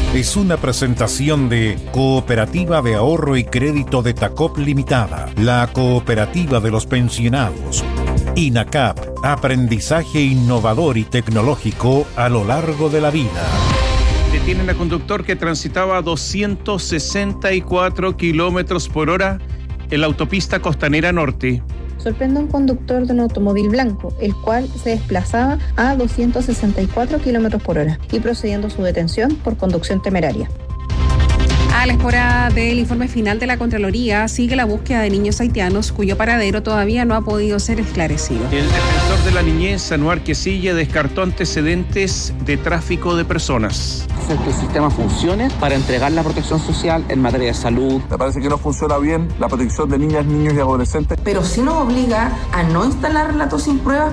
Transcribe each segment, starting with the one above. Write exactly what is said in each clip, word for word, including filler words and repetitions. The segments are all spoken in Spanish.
Es una presentación de Cooperativa de Ahorro y Crédito de Tacop Limitada, la cooperativa de los pensionados. INACAP, aprendizaje innovador y tecnológico a lo largo de la vida. Detienen a conductor que transitaba a doscientos sesenta y cuatro kilómetros por hora en la autopista Costanera Norte. Sorprende a un conductor de un automóvil blanco, el cual se desplazaba a doscientos sesenta y cuatro kilómetros por hora y procediendo a su detención por conducción temeraria. A la espera del informe final de la Contraloría, sigue la búsqueda de niños haitianos cuyo paradero todavía no ha podido ser esclarecido. El defensor de la niñez, Anuar Quesilla, descartó antecedentes de tráfico de personas. Hacer que el sistema funcione para entregar la protección social en materia de salud. Me parece que no funciona bien la protección de niñas, niños y adolescentes. Pero sí nos obliga a no instalar relatos sin pruebas.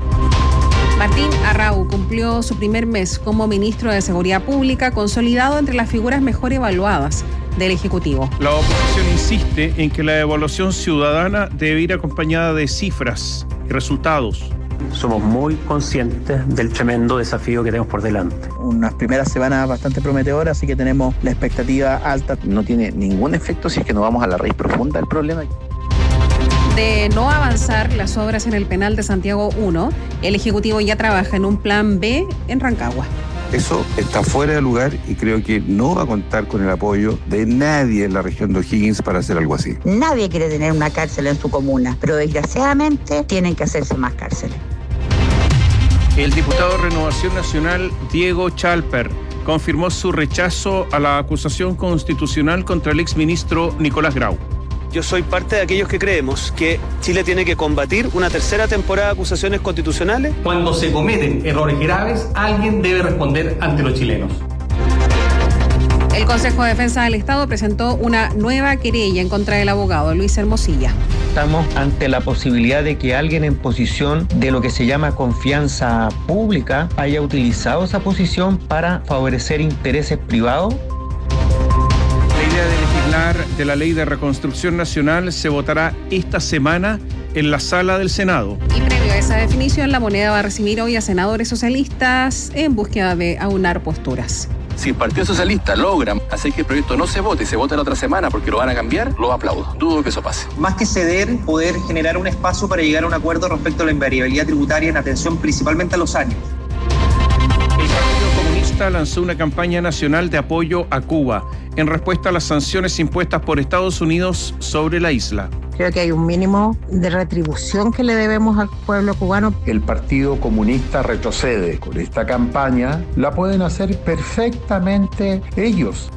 Martín Arrau cumplió su primer mes como ministro de Seguridad Pública, consolidado entre las figuras mejor evaluadas del Ejecutivo. La oposición insiste en que la evaluación ciudadana debe ir acompañada de cifras y resultados. Somos muy conscientes del tremendo desafío que tenemos por delante. Unas primeras semanas bastante prometedoras, así que tenemos la expectativa alta. No tiene ningún efecto si es que no vamos a la raíz profunda del problema. De no avanzar las obras en el penal de Santiago uno, el Ejecutivo ya trabaja en un plan B en Rancagua. Eso está fuera de lugar y creo que no va a contar con el apoyo de nadie en la región de O'Higgins para hacer algo así. Nadie quiere tener una cárcel en su comuna, pero desgraciadamente tienen que hacerse más cárceles. El diputado de Renovación Nacional, Diego Chalper, confirmó su rechazo a la acusación constitucional contra el exministro Nicolás Grau. Yo soy parte de aquellos que creemos que Chile tiene que combatir una tercera temporada de acusaciones constitucionales. Cuando se cometen errores graves, alguien debe responder ante los chilenos. El Consejo de Defensa del Estado presentó una nueva querella en contra del abogado Luis Hermosilla. Estamos ante la posibilidad de que alguien en posición de lo que se llama confianza pública haya utilizado esa posición para favorecer intereses privados. La idea de legislar de la Ley de Reconstrucción Nacional se votará esta semana en la sala del Senado. Y previo a esa definición, la moneda va a recibir hoy a senadores socialistas en búsqueda de aunar posturas. Si el Partido Socialista logra hacer que el proyecto no se vote y se vote la otra semana porque lo van a cambiar, lo aplaudo. Dudo que eso pase. Más que ceder, poder generar un espacio para llegar a un acuerdo respecto a la invariabilidad tributaria en atención principalmente a los años. El Partido Comunista lanzó una campaña nacional de apoyo a Cuba en respuesta a las sanciones impuestas por Estados Unidos sobre la isla. Creo que hay un mínimo de retribución que le debemos al pueblo cubano. El Partido Comunista retrocede. Con esta campaña la pueden hacer perfectamente ellos.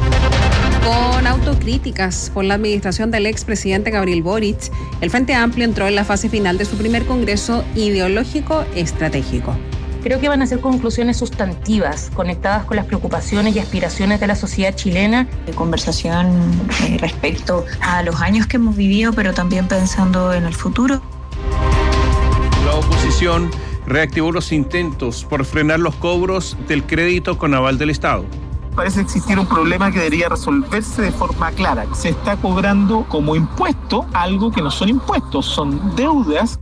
Con autocríticas por la administración del expresidente Gabriel Boric, el Frente Amplio entró en la fase final de su primer congreso ideológico estratégico. Creo que van a ser conclusiones sustantivas, conectadas con las preocupaciones y aspiraciones de la sociedad chilena. De conversación eh, respecto a los años que hemos vivido, pero también pensando en el futuro. La oposición reactivó los intentos por frenar los cobros del crédito con aval del Estado. Parece existir un problema que debería resolverse de forma clara. Se está cobrando como impuesto algo que no son impuestos, son deudas.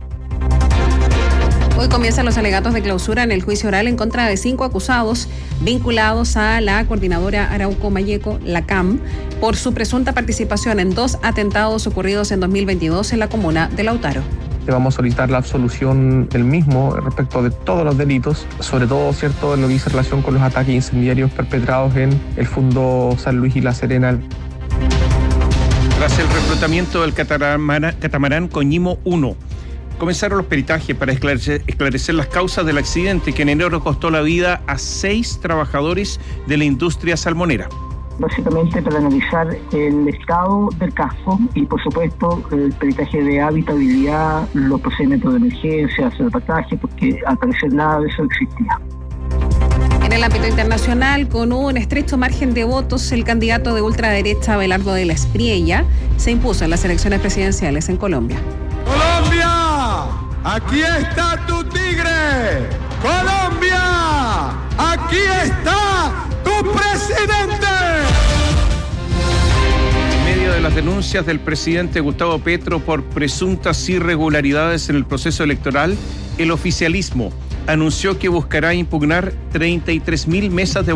Hoy comienzan los alegatos de clausura en el juicio oral en contra de cinco acusados vinculados a la coordinadora Arauco Mayeco, la C A M, por su presunta participación en dos atentados ocurridos en dos mil veintidós en la comuna de Lautaro. Vamos a solicitar la absolución del mismo respecto de todos los delitos, sobre todo, cierto, en lo que dice relación con los ataques incendiarios perpetrados en el Fundo San Luis y La Serena. Tras el reflotamiento del catamarán, catamarán Coñimo uno, comenzaron los peritajes para esclarecer, esclarecer las causas del accidente que en enero costó la vida a seis trabajadores de la industria salmonera. Básicamente para analizar el estado del casco y, por supuesto, el peritaje de habitabilidad, los procedimientos de emergencia, salvataje, porque al parecer nada de eso existía. En el ámbito internacional, con un estrecho margen de votos, el candidato de ultraderecha Abelardo de la Espriella se impuso en las elecciones presidenciales en Colombia. ¡Colombia! ¡Aquí está tu tigre! ¡Colombia! ¡Aquí está tu presidente! En medio de las denuncias del presidente Gustavo Petro por presuntas irregularidades en el proceso electoral, el oficialismo anunció que buscará impugnar treinta y tres mil mesas de